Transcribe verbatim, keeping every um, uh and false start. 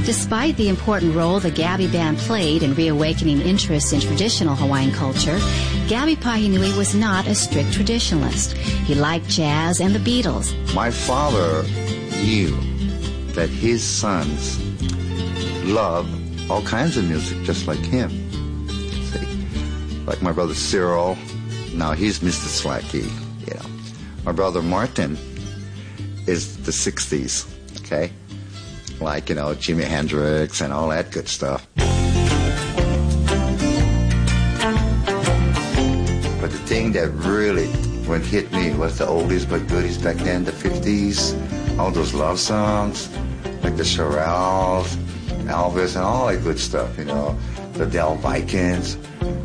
Despite the important role the Gabby Band played in reawakening interest in traditional Hawaiian culture, Gabby Pahinui was not a strict traditionalist. He liked jazz and the Beatles. My father knew that his sons loved all kinds of music just like him. See? Like my brother Cyril, now he's Mister Slacky, you know. My brother Martin is the sixties, okay? Like, you know, Jimi Hendrix and all that good stuff. But the thing that really would hit me was the oldies but goodies back then, the fifties, all those love songs, like the Shirelles, Elvis, and all that good stuff, you know, the Del Vikings.